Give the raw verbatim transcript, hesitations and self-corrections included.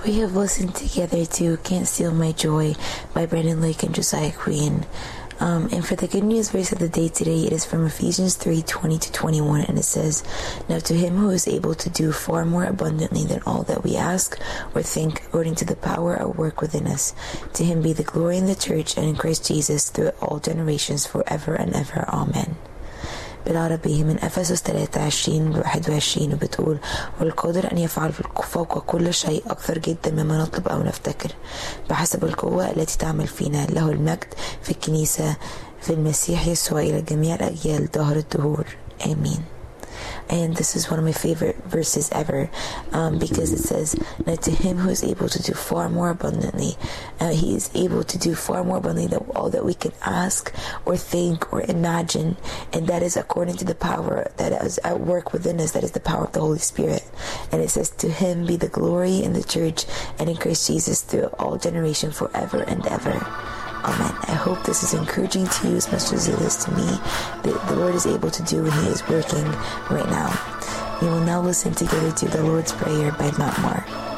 We have listened together to Can't Steal My Joy by Brandon Lake and Josiah Queen. Um, and for the good news verse of the day today, it is from Ephesians three twenty to twenty-one, and it says, "Now to him who is able to do far more abundantly than all that we ask or think, according to the power at work within us, to him be the glory in the church and in Christ Jesus through all generations forever and ever. Amen." بالعربي من أفسس ثلاثة وعشرين واحد وعشرين وبتقول: "والقادر أن يفعل فوق كل شيء أكثر جدا مما نطلب أو نفتكر بحسب القوة التي تعمل فينا، له المجد في الكنيسة في المسيح يسوع إلى جميع الأجيال دهر الدهور. آمين." And this is one of my favorite verses ever, um, because it says, "Now to him who is able to do far more abundantly," uh, he is able to do far more abundantly than all that we can ask or think or imagine, and that is according to the power that is at work within us, that is the power of the Holy Spirit. And it says, "To him be the glory in the church and in Christ Jesus through all generation forever and ever. Amen." I hope this is encouraging to you as much as it is to me. That the Lord is able to do and he is working right now. We will now listen together to the Lord's Prayer by Matt Maher.